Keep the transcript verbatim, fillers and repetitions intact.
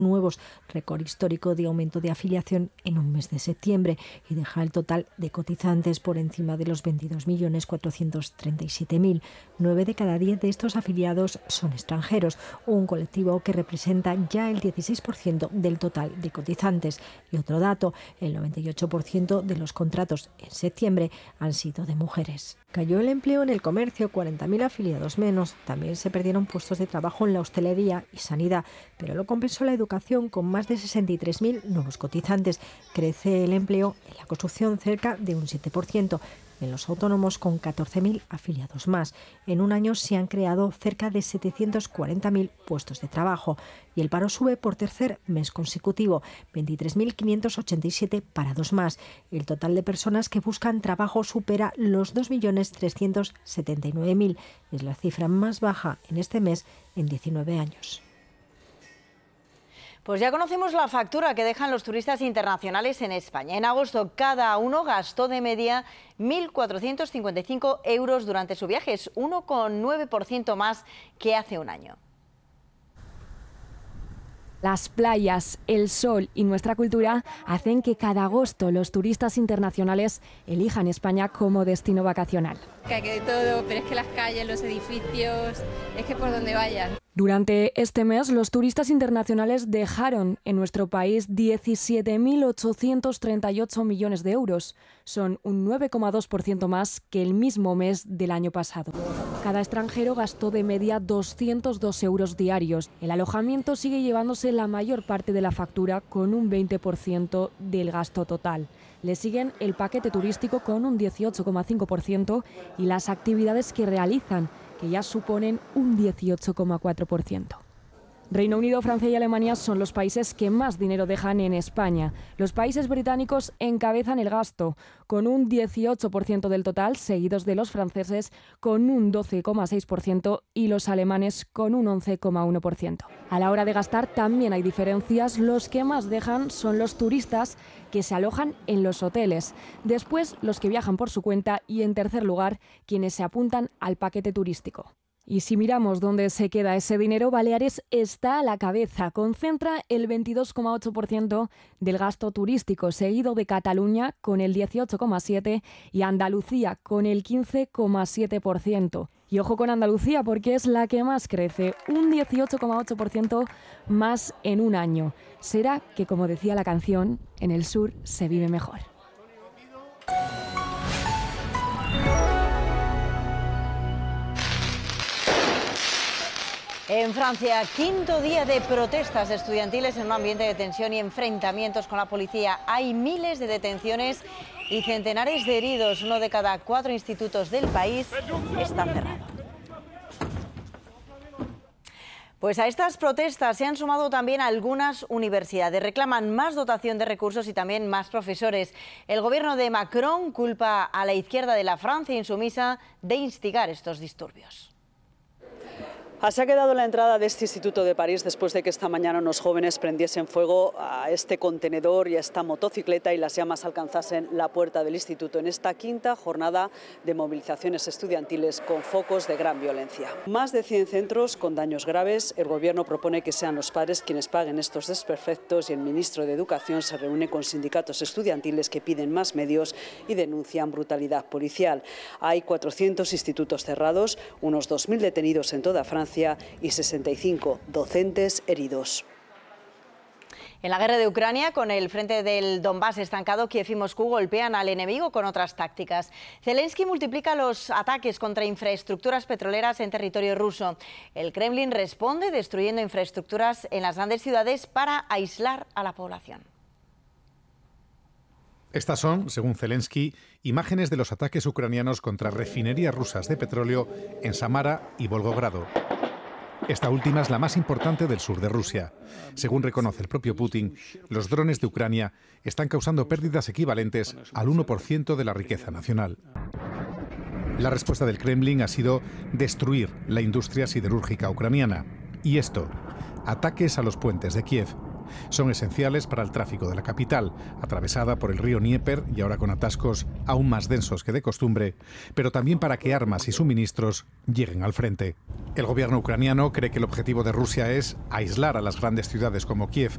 nuevos, récord histórico de aumento de afiliación en un mes de septiembre y deja el total de cotizantes por encima de los veintidós millones cuatrocientos treinta y siete mil. Nueve de cada diez de estos afiliados son extranjeros, un colectivo que representa ya el dieciséis por ciento del total de cotizantes. Y otro dato, el noventa y ocho por ciento de los contratos en septiembre han sido de mujeres. Cayó el empleo en el comercio, cuarenta mil afiliados menos. También se perdieron puestos de trabajo en la hostelería y sanidad, pero lo compensó la educación con más de sesenta y tres mil nuevos cotizantes. Crece el empleo en la construcción cerca de un siete por ciento. En los autónomos con catorce mil afiliados más. En un año se han creado cerca de setecientos cuarenta mil puestos de trabajo y el paro sube por tercer mes consecutivo, veintitrés mil quinientos ochenta y siete parados más. El total de personas que buscan trabajo supera los dos millones trescientos setenta y nueve mil. Es la cifra más baja en este mes en diecinueve años. Pues ya conocemos la factura que dejan los turistas internacionales en España. En agosto cada uno gastó de media mil cuatrocientos cincuenta y cinco euros durante su viaje. Es uno coma nueve por ciento más que hace un año. Las playas, el sol y nuestra cultura hacen que cada agosto los turistas internacionales elijan España como destino vacacional. Que hay de todo, pero es que las calles, los edificios, es que por donde vayan. Durante este mes, los turistas internacionales dejaron en nuestro país diecisiete mil ochocientos treinta y ocho millones de euros. Son un nueve coma dos por ciento más que el mismo mes del año pasado. Cada extranjero gastó de media doscientos dos euros diarios. El alojamiento sigue llevándose la mayor parte de la factura con un veinte por ciento del gasto total. Le siguen el paquete turístico con un dieciocho coma cinco por ciento y las actividades que realizan, que ya suponen un dieciocho coma cuatro por ciento. Reino Unido, Francia y Alemania son los países que más dinero dejan en España. Los países británicos encabezan el gasto, con un dieciocho por ciento del total, seguidos de los franceses con un doce coma seis por ciento y los alemanes con un once coma uno por ciento. A la hora de gastar también hay diferencias. Los que más dejan son los turistas que se alojan en los hoteles. Después, los que viajan por su cuenta y, en tercer lugar, quienes se apuntan al paquete turístico. Y si miramos dónde se queda ese dinero, Baleares está a la cabeza. Concentra el veintidós coma ocho por ciento del gasto turístico, seguido de Cataluña con el dieciocho coma siete por ciento y Andalucía con el quince coma siete por ciento. Y ojo con Andalucía porque es la que más crece, un dieciocho coma ocho por ciento más en un año. Será que, como decía la canción, en el sur se vive mejor. En Francia, quinto día de protestas estudiantiles en un ambiente de tensión y enfrentamientos con la policía. Hay miles de detenciones y centenares de heridos. Uno de cada cuatro institutos del país está cerrado. Pues a estas protestas se han sumado también algunas universidades. Reclaman más dotación de recursos y también más profesores. El gobierno de Macron culpa a la izquierda de la Francia insumisa de instigar estos disturbios. Así ha quedado la entrada de este Instituto de París después de que esta mañana unos jóvenes prendiesen fuego a este contenedor y a esta motocicleta y las llamas alcanzasen la puerta del instituto en esta quinta jornada de movilizaciones estudiantiles con focos de gran violencia. Más de cien centros con daños graves. El gobierno propone que sean los padres quienes paguen estos desperfectos y el ministro de Educación se reúne con sindicatos estudiantiles que piden más medios y denuncian brutalidad policial. Hay cuatrocientos institutos cerrados, unos dos mil detenidos en toda Francia y sesenta y cinco docentes heridos. En la guerra de Ucrania, con el frente del Donbass estancado, Kiev y Moscú golpean al enemigo con otras tácticas. Zelensky multiplica los ataques contra infraestructuras petroleras en territorio ruso. El Kremlin responde destruyendo infraestructuras en las grandes ciudades para aislar a la población. Estas son, según Zelensky, imágenes de los ataques ucranianos contra refinerías rusas de petróleo en Samara y Volgogrado. Esta última es la más importante del sur de Rusia. Según reconoce el propio Putin, los drones de Ucrania están causando pérdidas equivalentes al uno por ciento de la riqueza nacional. La respuesta del Kremlin ha sido destruir la industria siderúrgica ucraniana. Y esto, ataques a los puentes de Kiev. Son esenciales para el tráfico de la capital, atravesada por el río Dnieper y ahora con atascos aún más densos que de costumbre, pero también para que armas y suministros lleguen al frente. El gobierno ucraniano cree que el objetivo de Rusia es aislar a las grandes ciudades como Kiev,